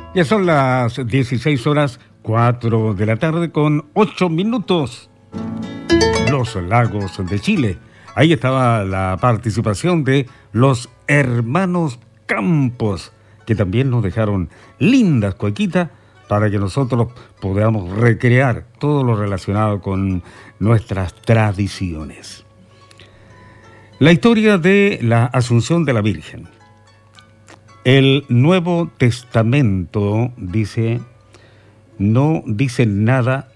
Ya son las 16 horas 4 de la tarde con 8 minutos. Los Lagos de Chile. Ahí estaba la participación de los hermanos Campos, que también nos dejaron lindas cuequitas para que nosotros podamos recrear todo lo relacionado con nuestras tradiciones. La historia de la Asunción de la Virgen. El Nuevo Testamento no dice nada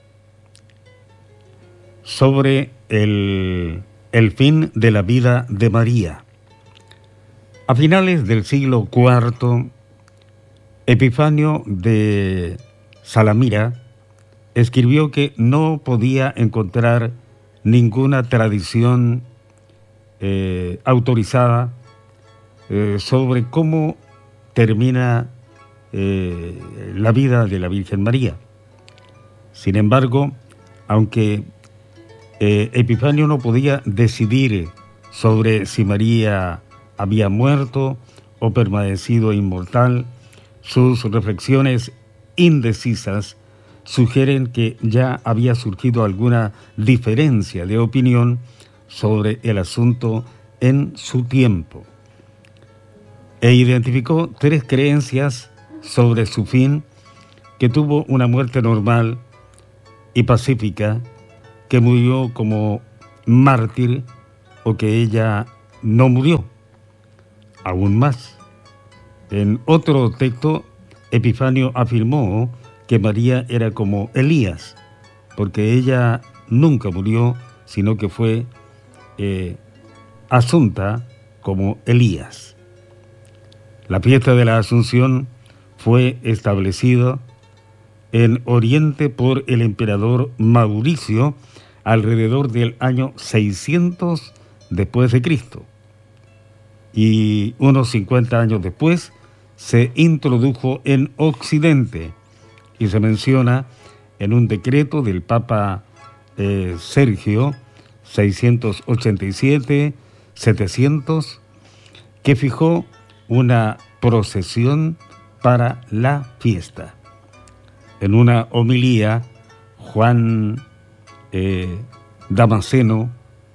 sobre el fin de la vida de María. A finales del siglo IV, Epifanio de Salamira escribió que no podía encontrar ninguna tradición autorizada sobre cómo termina la vida de la Virgen María. Sin embargo, aunque Epifanio no podía decidir sobre si María había muerto o permanecido inmortal, sus reflexiones indecisas sugieren que ya había surgido alguna diferencia de opinión sobre el asunto en su tiempo, e identificó 3 creencias sobre su fin: que tuvo una muerte normal y pacífica, que murió como mártir o que ella no murió. Aún más, en otro texto, Epifanio afirmó que María era como Elías, porque ella nunca murió, sino que fue asunta como Elías. La fiesta de la Asunción fue establecida en Oriente por el emperador Mauricio alrededor del año 600 después de Cristo. Y unos 50 años después se introdujo en Occidente y se menciona en un decreto del Papa Sergio 687-700, que fijó una procesión para la fiesta. En una homilía, Juan Damasceno,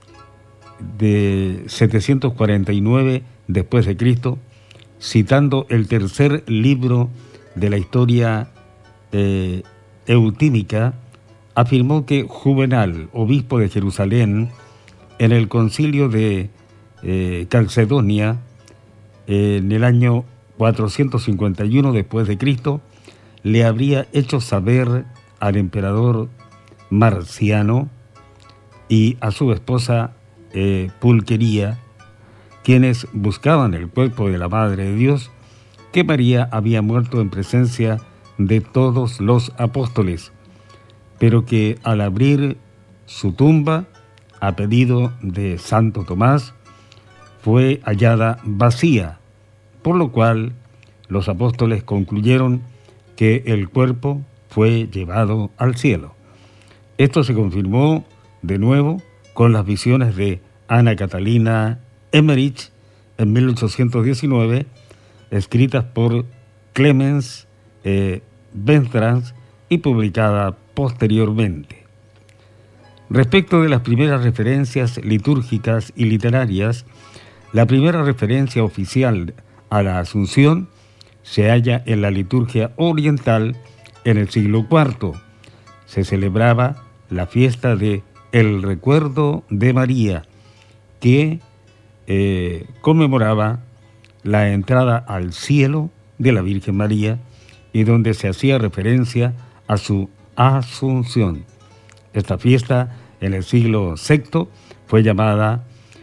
de 749 después de Cristo, citando el tercer libro de la historia eutímica, afirmó que Juvenal, obispo de Jerusalén, en el concilio de Calcedonia, en el año 451 después de Cristo, le habría hecho saber al emperador Marciano y a su esposa Pulquería, quienes buscaban el cuerpo de la Madre de Dios, que María había muerto en presencia de todos los apóstoles, pero que al abrir su tumba, a pedido de Santo Tomás, fue hallada vacía, por lo cual los apóstoles concluyeron que el cuerpo fue llevado al cielo. Esto se confirmó de nuevo con las visiones de Ana Catalina Emmerich en 1819, escritas por Clemens Bentrans y publicada posteriormente. Respecto de las primeras referencias litúrgicas y literarias, la primera referencia oficial a la Asunción se halla en la liturgia oriental en el siglo IV. Se celebraba la fiesta de El Recuerdo de María, que conmemoraba la entrada al cielo de la Virgen María y donde se hacía referencia a su Asunción. Esta fiesta en el siglo VI fue llamada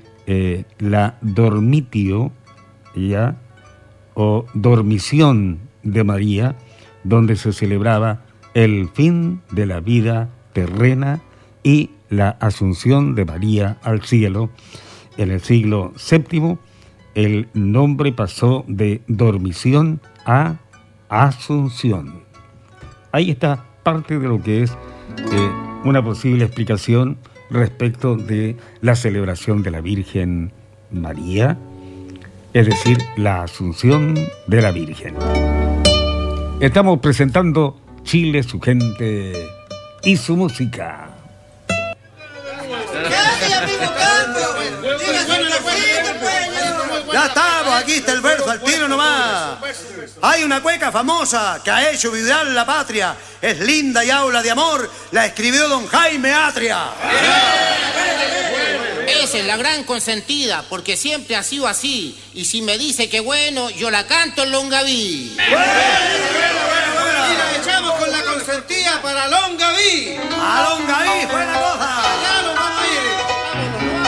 la Dormitio, ¿ya?, o Dormición de María, donde se celebraba el fin de la vida terrena y la Asunción de María al cielo. En el siglo VII, el nombre pasó de Dormición a Asunción. Ahí está parte de lo que es una posible explicación respecto de la celebración de la Virgen María, es decir, la Asunción de la Virgen. Estamos presentando Chile, su gente y su música. Ya estamos, aquí está el verso, al tiro nomás. Hay una cueca famosa que ha hecho vibrar la patria. Es linda y habla de amor. La escribió don Jaime Atria. Esa es la gran consentida, porque siempre ha sido así. Y si me dice que bueno, yo la canto en Longaví. Y la echamos con la consentida para Longaví. A Longaví fue la cosa.